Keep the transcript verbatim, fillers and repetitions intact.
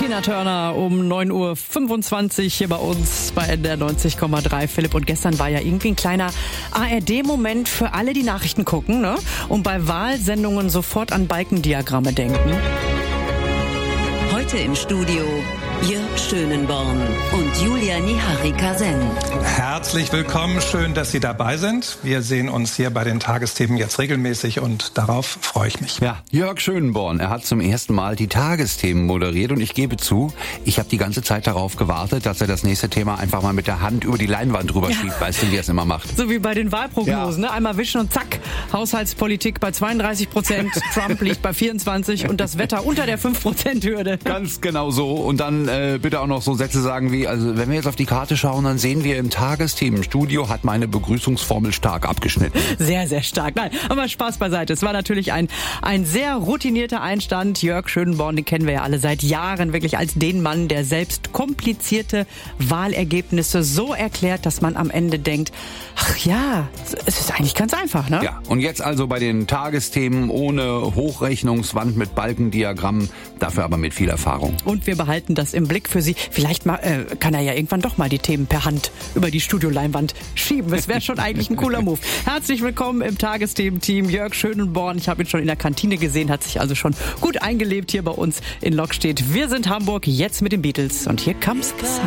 Tina Turner um neun Uhr fünfundzwanzig hier bei uns bei N D R neunzig Komma drei. Philipp, und gestern war ja irgendwie ein kleiner A R D-Moment für alle, die Nachrichten gucken, ne? Und bei Wahlsendungen sofort an Balkendiagramme denken. Heute im Studio Jörg Schönenborn und Julia Nihari-Kasen. Herzlich willkommen, schön, dass Sie dabei sind. Wir sehen uns hier bei den Tagesthemen jetzt regelmäßig und darauf freue ich mich. Ja, Jörg Schönenborn, er hat zum ersten Mal die Tagesthemen moderiert und ich gebe zu, ich habe die ganze Zeit darauf gewartet, dass er das nächste Thema einfach mal mit der Hand über die Leinwand drüber schiebt. Ja. Weißt du, wie er es immer macht? So wie bei den Wahlprognosen, ja. Ne? Einmal wischen und zack, Haushaltspolitik bei zweiunddreißig Prozent, Trump liegt bei vierundzwanzig und das Wetter unter der fünf Prozent Hürde. Ganz genau so. Und dann äh, bitte auch noch so Sätze sagen wie, also wenn wir jetzt auf die Karte schauen, dann sehen wir im Tagesthemenstudio hat meine Begrüßungsformel stark abgeschnitten. Sehr, sehr stark. Nein, aber Spaß beiseite. Es war natürlich ein, ein sehr routinierter Einstand. Jörg Schönenborn, den kennen wir ja alle seit Jahren wirklich als den Mann, der selbst komplizierte Wahlergebnisse so erklärt, dass man am Ende denkt, ach ja, es ist eigentlich ganz einfach, ne? Ja, und jetzt also bei den Tagesthemen ohne Hochrechnungswand mit Balkendiagrammen, dafür aber mit viel Erfahrung. Und wir behalten das im Blick für Sie. Vielleicht mal, äh, kann er ja irgendwann doch mal die Themen per Hand über die Studioleinwand schieben. Das wäre schon eigentlich ein cooler Move. Herzlich willkommen im Tagesthemen-Team Jörg Schönenborn. Ich habe ihn schon in der Kantine gesehen, hat sich also schon gut eingelebt hier bei uns in Lokstedt. Wir sind Hamburg, jetzt mit den Beatles. Und hier comes the sun.